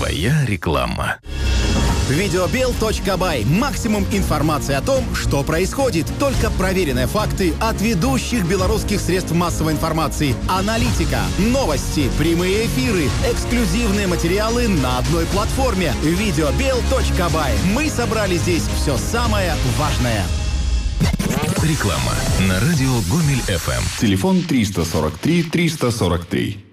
Твоя реклама. Videobill.by. Максимум информации о том, что происходит. Только проверенные факты от ведущих белорусских средств массовой информации. Аналитика, новости, прямые эфиры, эксклюзивные материалы на одной платформе. Videobill.by. Мы собрали здесь все самое важное. Реклама на радио Гомель ФМ. Телефон 343 343.